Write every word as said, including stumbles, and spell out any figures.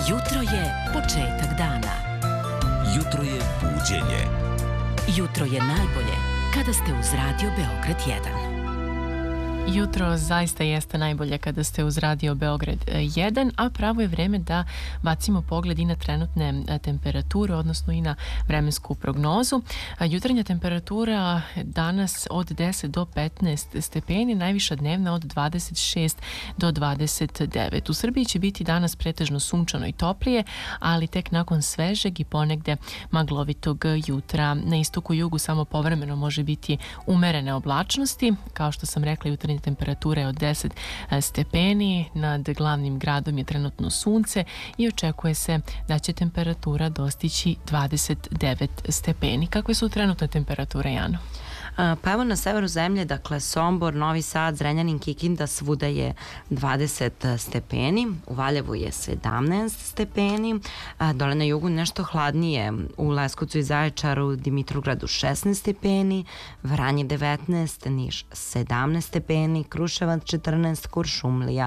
Jutro je početak dana. Jutro je buđenje. Jutro je najbolje kada ste uz Radio Beograd jedan. Jutro zaista jeste najbolje kada ste uz Radio Beograd jedan, a pravo je vreme da bacimo pogled i na trenutne temperature, odnosno i na vremensku prognozu. Jutarnja temperatura danas od deset do petnaest stepeni, najviša dnevna od dvadeset šest do dvadeset devet. U Srbiji će biti danas pretežno sunčano i toplije, ali tek nakon svežeg i ponegde maglovitog jutra. Na istoku i jugu samo povremeno može biti umerene oblačnosti. Kao što sam rekla, jutarnja temperatura je od deset stepeni, nad glavnim gradom je trenutno sunce i očekuje se da će temperatura dostići dvadeset devet stepeni. Kakve su trenutne temperature, Jano? Pa evo na severu zemlje, dakle Sombor, Novi Sad, Zrenjanin, Kikinda, svuda je dvadeset stepeni, u Valjevu je sedamnaest stepeni, dole na jugu nešto hladnije, u Leskovcu i Zaječaru, Dimitrovgradu šesnaest stepeni, Vranje devetnaest, Niš sedamnaest stepeni, Kruševac četrnaest, Kuršumlija